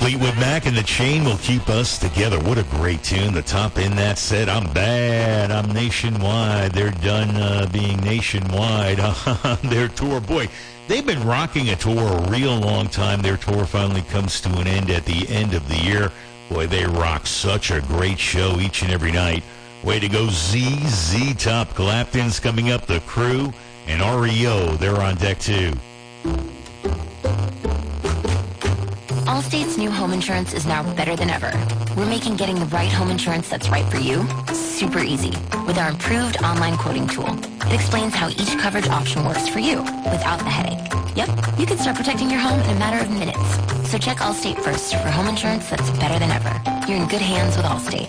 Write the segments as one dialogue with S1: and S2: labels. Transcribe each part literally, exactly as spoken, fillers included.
S1: Fleetwood Mac and the Chain will keep us together. What a great tune. The top in that set. I'm bad. I'm nationwide. They're done uh, being nationwide. Their tour, boy, they've been rocking a tour a real long time. Their tour finally comes to an end at the end of the year. Boy, they rock such a great show each and every night. Way to go, Z. Z Top. Clapton's coming up. The Crew and R E O, they're on deck too.
S2: Allstate's new home insurance is now better than ever. We're making getting the right home insurance that's right for you super easy with our improved online quoting tool. It explains how each coverage option works for you without the headache. Yep, you can start protecting your home in a matter of minutes. So check Allstate first for home insurance that's better than ever. You're in good hands with Allstate.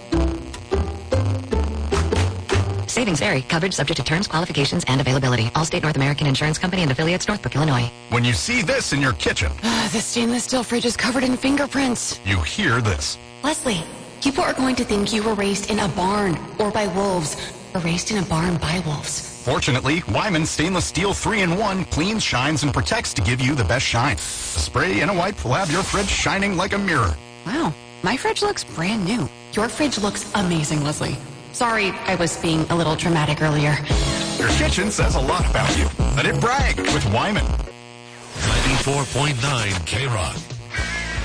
S3: Savings vary. Coverage subject to terms, qualifications, and availability. Allstate North American Insurance Company and affiliates, Northbrook, Illinois.
S4: When you see this in your kitchen,
S5: the stainless steel fridge is covered in fingerprints.
S4: You hear this.
S5: Leslie, people are going to think you were raised in a barn or by wolves, or raised in a barn by wolves.
S4: Fortunately, Wyman Stainless Steel three in one cleans, shines, and protects to give you the best shine. A spray and a wipe will have your fridge shining like a mirror.
S5: Wow, my fridge looks brand new. Your fridge looks amazing, Leslie. Sorry, I was being a little dramatic earlier.
S4: Your kitchen says a lot about you. Let it brag with Wyman.
S6: ninety-four point nine K-Rock.